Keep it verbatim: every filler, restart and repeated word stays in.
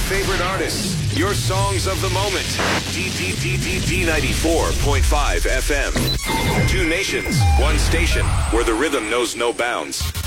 favorite artists. Your songs of the moment. D D D D D ninety-four point five F M. Two nations, one station, where the rhythm knows no bounds.